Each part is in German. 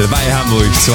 bei Hamburg 2.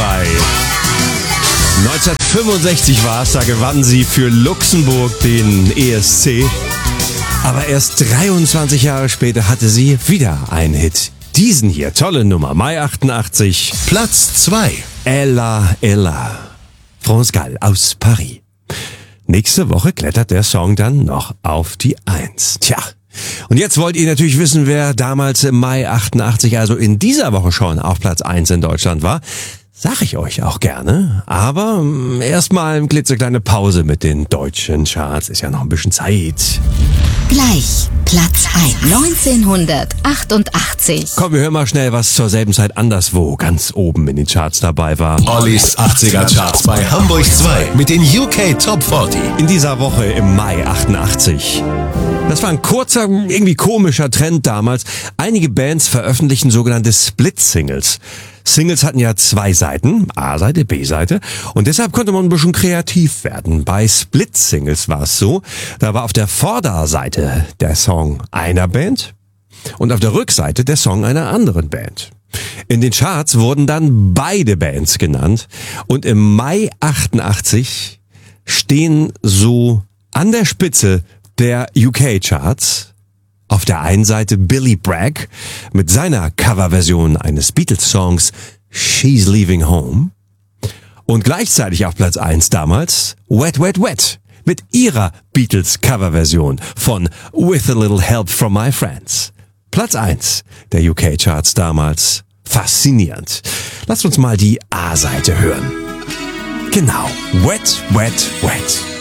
1965 war es, da gewann sie für Luxemburg den ESC. Aber erst 23 Jahre später hatte sie wieder einen Hit. Diesen hier, tolle Nummer, Mai 88. Platz 2. Ella, Ella. France Gall aus Paris. Nächste Woche klettert der Song dann noch auf die 1. Tja. Und jetzt wollt ihr natürlich wissen, wer damals im Mai 88, also in dieser Woche schon auf Platz 1 in Deutschland war. Sag ich euch auch gerne. Aber erstmal eine klitzekleine Pause mit den deutschen Charts. Ist ja noch ein bisschen Zeit. Gleich Platz 1. 1988. Komm, wir hören mal schnell, was zur selben Zeit anderswo ganz oben in den Charts dabei war. Ollis 80er Charts bei Hamburg 2 mit den UK Top 40. In dieser Woche im Mai 88. Das war ein kurzer, irgendwie komischer Trend damals. Einige Bands veröffentlichen sogenannte Split-Singles. Singles hatten ja 2 Seiten, A-Seite, B-Seite, und deshalb konnte man ein bisschen kreativ werden. Bei Split-Singles war es so, da war auf der Vorderseite der Song einer Band und auf der Rückseite der Song einer anderen Band. In den Charts wurden dann beide Bands genannt und im Mai 88 stehen so an der Spitze der UK-Charts auf der einen Seite Billy Bragg mit seiner Coverversion eines Beatles-Songs She's Leaving Home und gleichzeitig auf Platz 1 damals Wet, Wet, Wet mit ihrer Beatles-Coverversion von With a Little Help from My Friends. Platz 1 der UK-Charts damals. Faszinierend. Lasst uns mal die A-Seite hören. Genau. Wet, Wet, Wet.